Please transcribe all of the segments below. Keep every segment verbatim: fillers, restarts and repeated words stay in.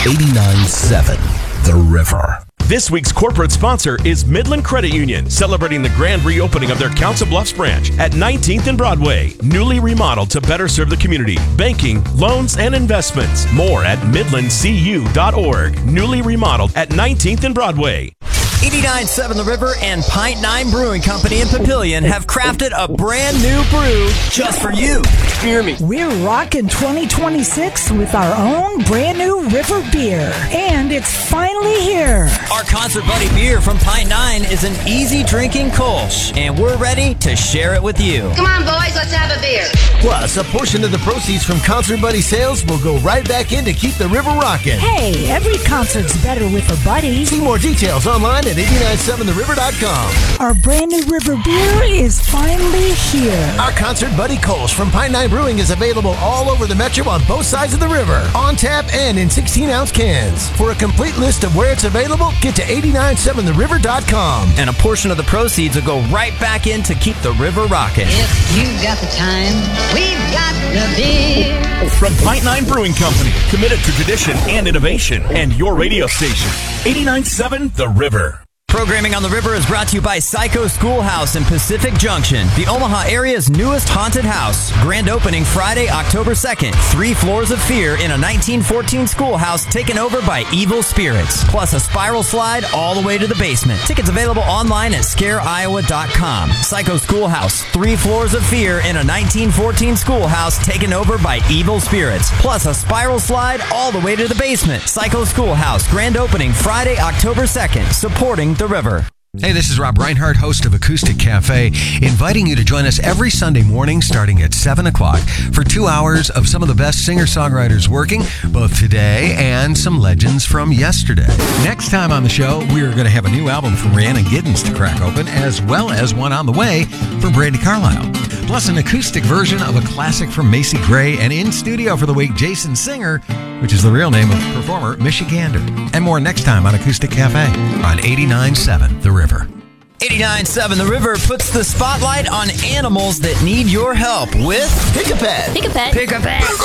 eighty-nine point seven The River. This week's corporate sponsor is Midland Credit Union, celebrating the grand reopening of their Council Bluffs branch at nineteenth and Broadway. Newly remodeled to better serve the community. Banking, loans, and investments. More at midland c u dot org. Newly remodeled at nineteenth and Broadway. eighty-nine point seven The River and Pint Nine Brewing Company in Papillion have crafted a brand new brew just for you. Hear me. We're rocking twenty twenty-six with our own brand new River beer. And it's finally here. Our Concert Buddy beer from Pint Nine is an easy drinking Kolsch, and we're ready to share it with you. Come on, boys, let's have a beer. Plus, a portion of the proceeds from Concert Buddy sales will go right back in to keep the river rocking. Hey, every concert's better with a buddy. See more details online at eighty-nine seven the river dot com. Our brand new River beer is finally here. Our Concert Buddy Kolsch from Pine Nine Brewing is available all over the metro on both sides of the river, on tap and in sixteen ounce cans. For a complete list of where it's available, get to eighty-nine seven the river dot com. And a portion of the proceeds will go right back in to keep the river rocking. If you got the time, we've got the beer. From Pint Nine Brewing Company, committed to tradition and innovation, and your radio station, eighty-nine point seven The River. Programming on the River is brought to you by Psycho Schoolhouse in Pacific Junction, the Omaha area's newest haunted house. Grand opening Friday, October second. Three floors of fear in a nineteen fourteen schoolhouse taken over by evil spirits. Plus a spiral slide all the way to the basement. Tickets available online at scare iowa dot com. Psycho Schoolhouse. Three floors of fear in a nineteen fourteen schoolhouse taken over by evil spirits. Plus a spiral slide all the way to the basement. Psycho Schoolhouse. Grand opening Friday, October second. Supporting the River. Hey, this is Rob Reinhardt, host of Acoustic Cafe, inviting you to join us every Sunday morning starting at seven o'clock for two hours of some of the best singer-songwriters working, both today and some legends from yesterday. Next time on the show, we're going to have a new album from Rhiannon Giddens to crack open, as well as one on the way from Brandi Carlile. Plus an acoustic version of a classic from Macy Gray, and in studio for the week, Jason Singer, which is the real name of performer Michigander. And more next time on Acoustic Cafe on eighty-nine point seven The River. eighty-nine point seven The River puts the spotlight on animals that need your help with Pick a Pet. Pick a pet. Pick a Pet. Pick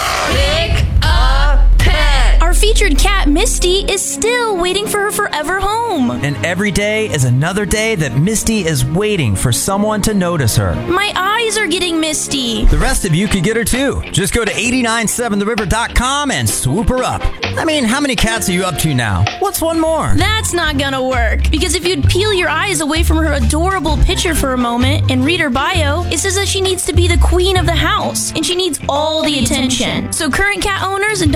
a pet. Our featured cat, Misty, is still waiting for her forever home. And every day is another day that Misty is waiting for someone to notice her. My eyes are getting misty. The rest of you could get her too. Just go to eighty-nine seven the river dot com and swoop her up. I mean, how many cats are you up to now? What's one more? That's not gonna work, because if you'd peel your eyes away from her adorable picture for a moment and read her bio, it says that she needs to be the queen of the house, and she needs all the attention. So current cat owners and